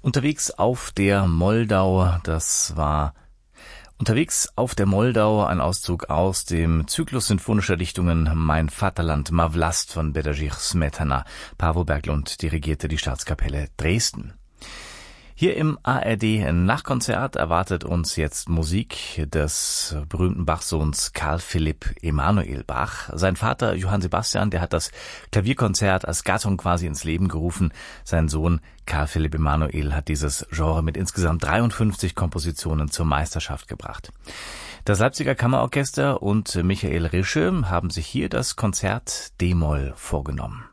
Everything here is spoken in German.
Unterwegs auf der Moldau, das war Unterwegs auf der Moldau, ein Auszug aus dem Zyklus sinfonischer Dichtungen Mein Vaterland má vlast von Bedřich Smetana. Paavo Berglund dirigierte die Staatskapelle Dresden. Hier im ARD Nachkonzert erwartet uns jetzt Musik des berühmten Bach-Sohns Carl Philipp Emanuel Bach. Sein Vater Johann Sebastian, der hat das Klavierkonzert als Gattung quasi ins Leben gerufen. Sein Sohn Carl Philipp Emanuel hat dieses Genre mit insgesamt 53 Kompositionen zur Meisterschaft gebracht. Das Leipziger Kammerorchester und Michael Rische haben sich hier das Konzert D-Moll vorgenommen.